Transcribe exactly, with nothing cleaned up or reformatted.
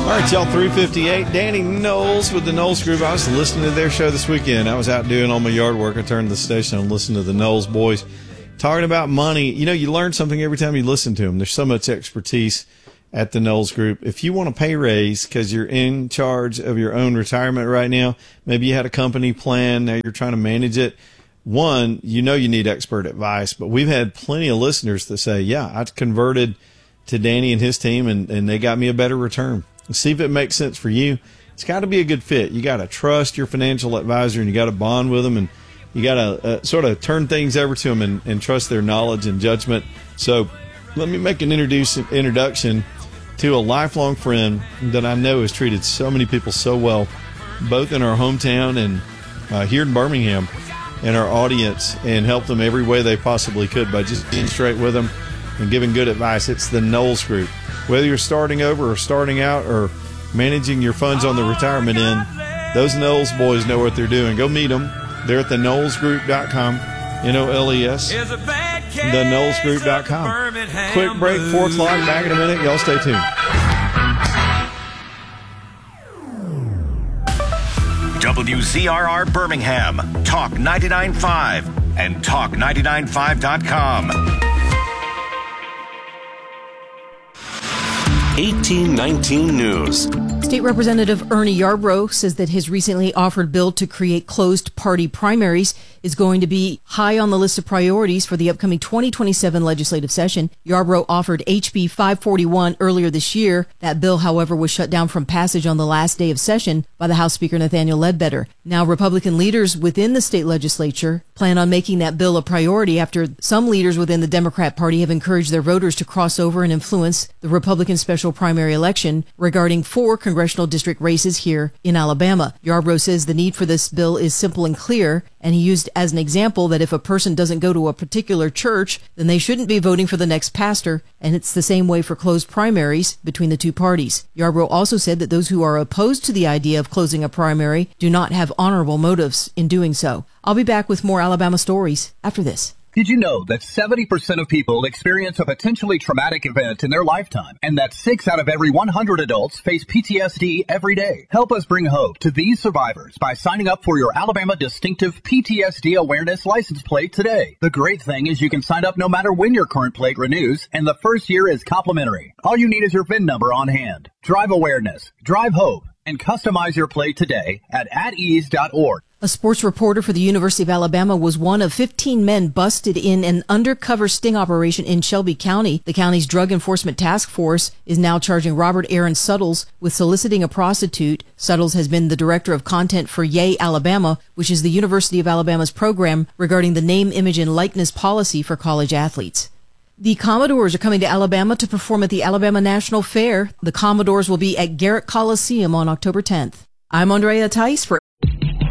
All right, y'all, three fifty-eight. Danny Knowles with the Knowles Group. I was listening to their show this weekend. I was out doing all my yard work. I turned the station and listened to the Knowles boys talking about money. You know, you learn something every time you listen to them. There's so much expertise at the Knowles Group. If you want a pay raise because you're in charge of your own retirement right now, maybe you had a company plan, now you're trying to manage it. One, you know you need expert advice, but we've had plenty of listeners that say, yeah, I converted to Danny and his team, and, and they got me a better return. See if it makes sense for you. It's got to be a good fit. You got to trust your financial advisor, and you got to bond with them, and you got to uh, sort of turn things over to them and, and trust their knowledge and judgment. So let me make an introduce, introduction to a lifelong friend that I know has treated so many people so well, both in our hometown and uh, here in Birmingham, and our audience, and helped them every way they possibly could by just being straight with them and giving good advice. It's the Knowles Group. Whether you're starting over or starting out or managing your funds on the retirement end, those Knowles boys know what they're doing. Go meet them. They're at the knowles group dot com, N O L E S, the knowles group dot com. Quick break, four o'clock, back in a minute. Y'all stay tuned. W Z R R Birmingham, Talk ninety-nine point five, and talk ninety-nine point five dot com. eighteen nineteen News. State Representative Ernie Yarbrough says that his recently offered bill to create closed party primaries is going to be high on the list of priorities for the upcoming twenty twenty-seven legislative session. Yarbrough offered H B five forty-one earlier this year. That bill, however, was shut down from passage on the last day of session by the House Speaker Nathaniel Ledbetter. Now, Republican leaders within the state legislature plan on making that bill a priority after some leaders within the Democrat Party have encouraged their voters to cross over and influence the Republican special primary election regarding four congressional district races here in Alabama. Yarbrough says the need for this bill is simple and clear, and he used as an example that if a person doesn't go to a particular church, then they shouldn't be voting for the next pastor, and it's the same way for closed primaries between the two parties. Yarbrough also said that those who are opposed to the idea of closing a primary do not have honorable motives in doing so. I'll be back with more Alabama stories after this. Did you know that seventy percent of people experience a potentially traumatic event in their lifetime, and that six out of every one hundred adults face P T S D every day? Help us bring hope to these survivors by signing up for your Alabama Distinctive P T S D Awareness license plate today. The great thing is you can sign up no matter when your current plate renews, and the first year is complimentary. All you need is your V I N number on hand. Drive awareness, drive hope, and customize your plate today at at ease dot org. A sports reporter for the University of Alabama was one of fifteen men busted in an undercover sting operation in Shelby County. The county's Drug Enforcement Task Force is now charging Robert Aaron Suttles with soliciting a prostitute. Suttles has been the director of content for Yay Alabama, which is the University of Alabama's program regarding the name, image, and likeness policy for college athletes. The Commodores are coming to Alabama to perform at the Alabama National Fair. The Commodores will be at Garrett Coliseum on October tenth. I'm Andrea Tice for